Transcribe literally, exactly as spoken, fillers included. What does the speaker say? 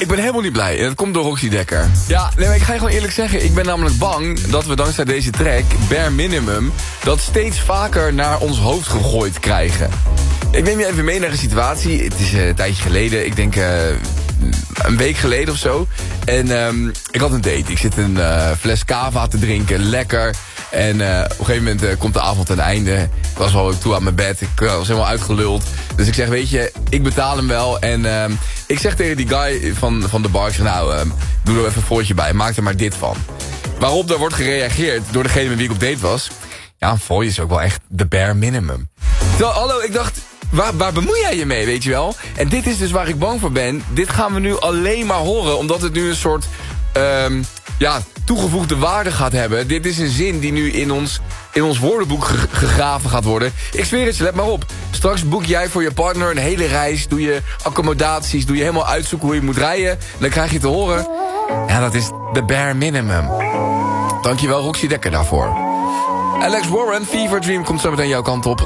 ik ben helemaal niet blij. En dat komt door Roxy Dekker. Ja, nee, maar ik ga je gewoon eerlijk zeggen. Ik ben namelijk bang dat we dankzij deze track, Bare Minimum, dat steeds vaker naar ons hoofd gegooid krijgen. Ik neem je even mee naar een situatie. Het is uh, een tijdje geleden. Ik denk uh, een week geleden of zo. En um, ik had een date. Ik zit een uh, fles cava te drinken. Lekker. En uh, op een gegeven moment uh, komt de avond ten einde. Ik was al toe aan mijn bed. Ik uh, was helemaal uitgeluld. Dus ik zeg, weet je, ik betaal hem wel. En uh, ik zeg tegen die guy van, van de bar, ik zeg, nou, uh, doe er even een voortje bij. Maak er maar dit van. Waarop er wordt gereageerd door degene met wie ik op date was. Ja, een fooi is ook wel echt de bare minimum. Terwijl, hallo, ik dacht, waar, waar bemoei jij je mee, weet je wel? En dit is dus waar ik bang voor ben. Dit gaan we nu alleen maar horen, omdat het nu een soort um, ja, toegevoegde waarde gaat hebben. Dit is een zin die nu in ons, in ons woordenboek ge- gegraven gaat worden. Ik zweer het je, let maar op. Straks boek jij voor je partner een hele reis. Doe je accommodaties, doe je helemaal uitzoeken hoe je moet rijden. En dan krijg je te horen, ja, dat is de bare minimum. Dankjewel, Roxy Dekker, daarvoor. Alex Warren, Fever Dream, komt zo meteen jouw kant op.